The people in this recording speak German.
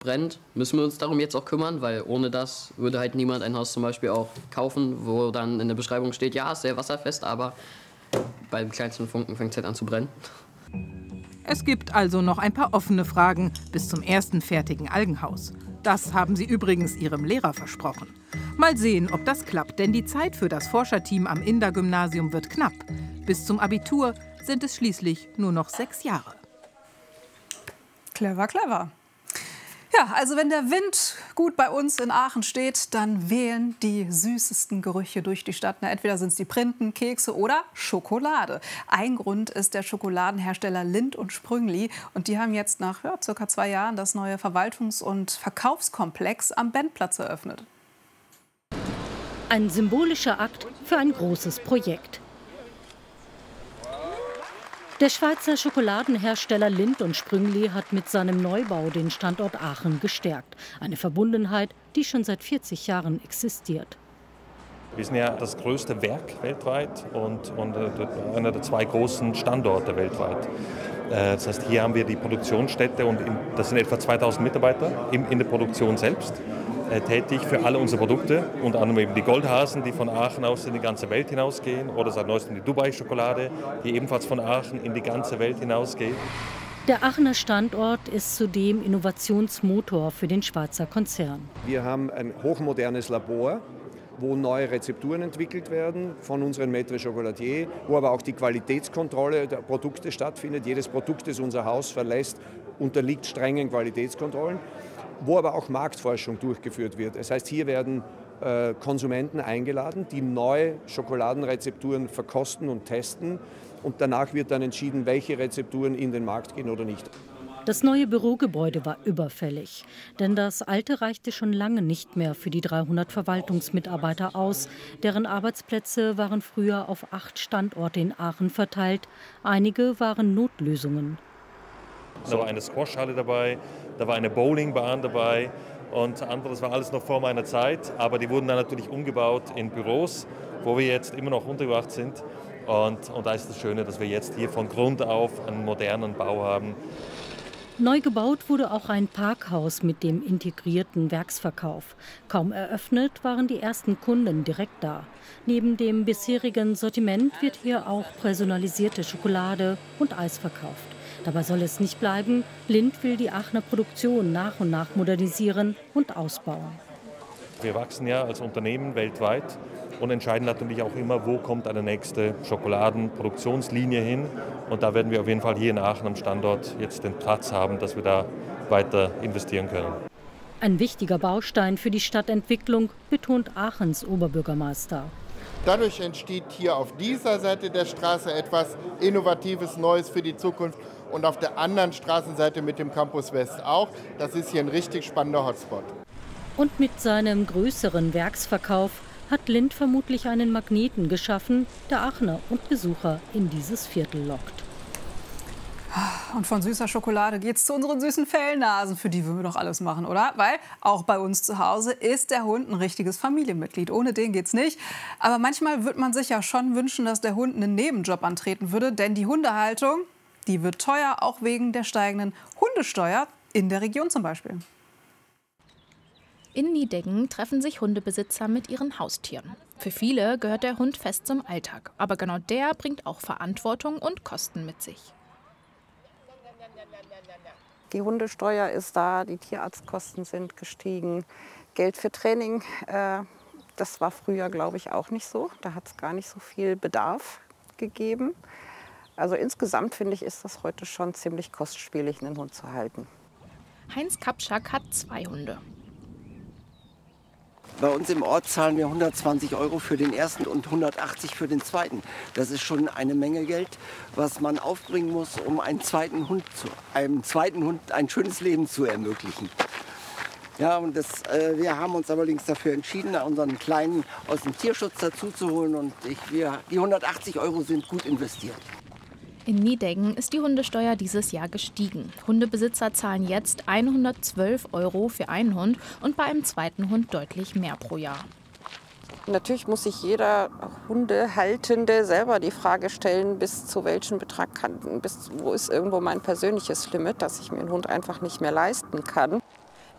brennt, müssen wir uns darum jetzt auch kümmern, weil ohne das würde halt niemand ein Haus zum Beispiel auch kaufen, wo dann in der Beschreibung steht, ja, ist sehr wasserfest, aber beim kleinsten Funken fängt es halt an zu brennen. Es gibt also noch ein paar offene Fragen bis zum ersten fertigen Algenhaus. Das haben sie übrigens ihrem Lehrer versprochen. Mal sehen, ob das klappt, denn die Zeit für das Forscherteam am Inder-Gymnasium wird knapp. Bis zum Abitur sind es schließlich nur noch 6 Jahre. Clever, clever. Ja, also wenn der Wind gut bei uns in Aachen steht, dann wehen die süßesten Gerüche durch die Stadt. Na, entweder sind es die Printen, Kekse oder Schokolade. Ein Grund ist der Schokoladenhersteller Lindt & Sprüngli. Und die haben jetzt nach ca. 2 Jahren das neue Verwaltungs- und Verkaufskomplex am Bendplatz eröffnet. Ein symbolischer Akt für ein großes Projekt. Der Schweizer Schokoladenhersteller Lindt & Sprüngli hat mit seinem Neubau den Standort Aachen gestärkt. Eine Verbundenheit, die schon seit 40 Jahren existiert. Wir sind ja das größte Werk weltweit und einer der 2 großen Standorte weltweit. Das heißt, hier haben wir die Produktionsstätte und das sind etwa 2000 Mitarbeiter in der Produktion selbst tätig für alle unsere Produkte, unter anderem eben die Goldhasen, die von Aachen aus in die ganze Welt hinausgehen, oder seit neuestem die Dubai-Schokolade, die ebenfalls von Aachen in die ganze Welt hinausgeht. Der Aachener Standort ist zudem Innovationsmotor für den Schweizer Konzern. Wir haben ein hochmodernes Labor, wo neue Rezepturen entwickelt werden von unseren Maîtres Chocolatiers, wo aber auch die Qualitätskontrolle der Produkte stattfindet. Jedes Produkt, das unser Haus verlässt, unterliegt strengen Qualitätskontrollen, wo aber auch Marktforschung durchgeführt wird. Das heißt, hier werden Konsumenten eingeladen, die neue Schokoladenrezepturen verkosten und testen. Und danach wird dann entschieden, welche Rezepturen in den Markt gehen oder nicht. Das neue Bürogebäude war überfällig, denn das alte reichte schon lange nicht mehr für die 300 Verwaltungsmitarbeiter aus. Deren Arbeitsplätze waren früher auf 8 Standorte in Aachen verteilt. Einige waren Notlösungen. Da war eine Squashhalle dabei, da war eine Bowlingbahn dabei und anderes war alles noch vor meiner Zeit. Aber die wurden dann natürlich umgebaut in Büros, wo wir jetzt immer noch untergebracht sind. Und da ist das Schöne, dass wir jetzt hier von Grund auf einen modernen Bau haben. Neu gebaut wurde auch ein Parkhaus mit dem integrierten Werksverkauf. Kaum eröffnet waren die ersten Kunden direkt da. Neben dem bisherigen Sortiment wird hier auch personalisierte Schokolade und Eis verkauft. Dabei soll es nicht bleiben. Lindt will die Aachener Produktion nach und nach modernisieren und ausbauen. Wir wachsen ja als Unternehmen weltweit und entscheiden natürlich auch immer, wo kommt eine nächste Schokoladenproduktionslinie hin. Und da werden wir auf jeden Fall hier in Aachen am Standort jetzt den Platz haben, dass wir da weiter investieren können. Ein wichtiger Baustein für die Stadtentwicklung, betont Aachens Oberbürgermeister. Dadurch entsteht hier auf dieser Seite der Straße etwas Innovatives, Neues für die Zukunft. Und auf der anderen Straßenseite mit dem Campus West auch. Das ist hier ein richtig spannender Hotspot. Und mit seinem größeren Werksverkauf hat Lindt vermutlich einen Magneten geschaffen, der Aachener und Besucher in dieses Viertel lockt. Und von süßer Schokolade geht's zu unseren süßen Fellnasen. Für die würden wir doch alles machen, oder? Weil auch bei uns zu Hause ist der Hund ein richtiges Familienmitglied. Ohne den geht's nicht. Aber manchmal würde man sich ja schon wünschen, dass der Hund einen Nebenjob antreten würde. Denn die Hundehaltung, die wird teuer, auch wegen der steigenden Hundesteuer in der Region zum Beispiel. In Nideggen treffen sich Hundebesitzer mit ihren Haustieren. Für viele gehört der Hund fest zum Alltag. Aber genau der bringt auch Verantwortung und Kosten mit sich. Die Hundesteuer ist da, die Tierarztkosten sind gestiegen. Geld für Training, das war früher, glaube ich, auch nicht so. Da hat es gar nicht so viel Bedarf gegeben. Also insgesamt, finde ich, ist das heute schon ziemlich kostspielig, einen Hund zu halten. Heinz Kapschak hat 2 Hunde. Bei uns im Ort zahlen wir 120 € für den ersten und 180 für den zweiten. Das ist schon eine Menge Geld, was man aufbringen muss, um einem zweiten Hund ein schönes Leben zu ermöglichen. Ja, und wir haben uns allerdings dafür entschieden, unseren Kleinen aus dem Tierschutz dazu zu holen. Und die 180 € sind gut investiert. In Nideggen ist die Hundesteuer dieses Jahr gestiegen. Hundebesitzer zahlen jetzt 112 € für einen Hund und bei einem zweiten Hund deutlich mehr pro Jahr. Natürlich muss sich jeder Hundehaltende selber die Frage stellen, bis zu welchem Betrag wo ist irgendwo mein persönliches Limit, dass ich mir einen Hund einfach nicht mehr leisten kann.